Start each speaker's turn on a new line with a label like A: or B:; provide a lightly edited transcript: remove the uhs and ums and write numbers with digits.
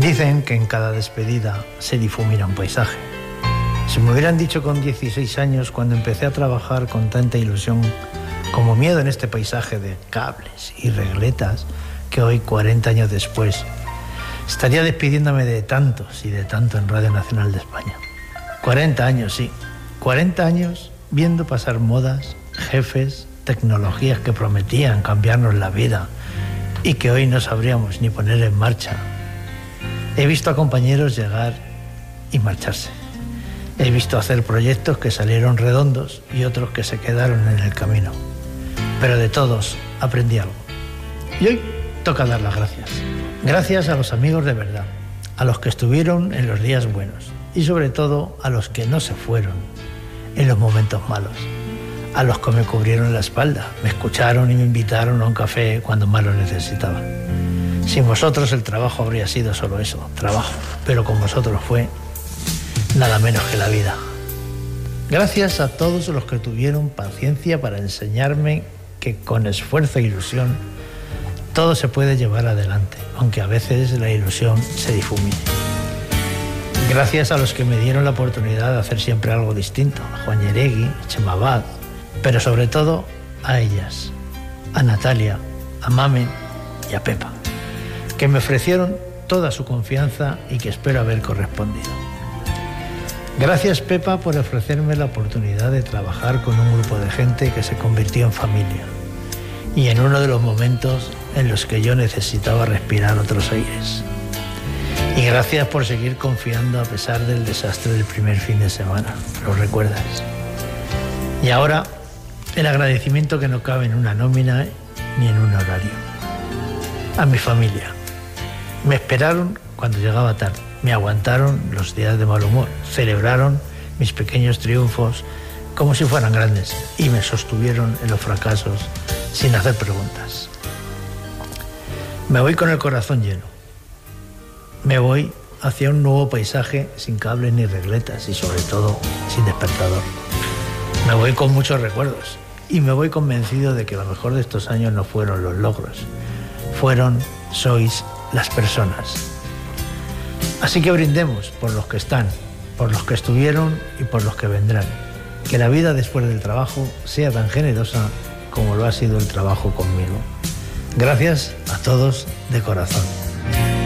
A: Dicen que en cada despedida se difumina un paisaje. Si me hubieran dicho con 16 años, cuando empecé a trabajar con tanta ilusión como miedo en este paisaje de cables y regletas, que hoy, 40 años después, estaría despidiéndome de tantos y de tanto en Radio Nacional de España. 40 años, sí. 40 años viendo pasar modas, jefes, tecnologías que prometían cambiarnos la vida y que hoy no sabríamos ni poner en marcha. He visto a compañeros llegar y marcharse. He visto hacer proyectos que salieron redondos y otros que se quedaron en el camino. Pero de todos aprendí algo. Y hoy toca dar las gracias. Gracias a los amigos de verdad, a los que estuvieron en los días buenos y sobre todo a los que no se fueron en los momentos malos. A los que me cubrieron la espalda, me escucharon y me invitaron a un café cuando más lo necesitaba. Sin vosotros el trabajo habría sido solo eso, trabajo, pero con vosotros fue nada menos que la vida. Gracias a todos los que tuvieron paciencia para enseñarme que con esfuerzo e ilusión todo se puede llevar adelante, aunque a veces la ilusión se difumine. Gracias a los que me dieron la oportunidad de hacer siempre algo distinto, a Juan Yeregui, a Chema Abad, pero sobre todo a ellas, a Natalia, a Mamen y a Pepa, que me ofrecieron toda su confianza y que espero haber correspondido. Gracias, Pepa, por ofrecerme la oportunidad de trabajar con un grupo de gente que se convirtió en familia y en uno de los momentos en los que yo necesitaba respirar otros aires. Y gracias por seguir confiando a pesar del desastre del primer fin de semana, ¿lo recuerdas? Y ahora, el agradecimiento que no cabe en una nómina ni en un horario. A mi familia. Me esperaron cuando llegaba tarde, me aguantaron los días de mal humor, celebraron mis pequeños triunfos como si fueran grandes y me sostuvieron en los fracasos sin hacer preguntas. Me voy con el corazón lleno. Me voy hacia un nuevo paisaje sin cables ni regletas y sobre todo sin despertador. Me voy con muchos recuerdos y me voy convencido de que lo mejor de estos años no fueron los logros, sois las personas. Así que brindemos por los que están, por los que estuvieron y por los que vendrán. Que la vida después del trabajo sea tan generosa como lo ha sido el trabajo conmigo. Gracias a todos de corazón.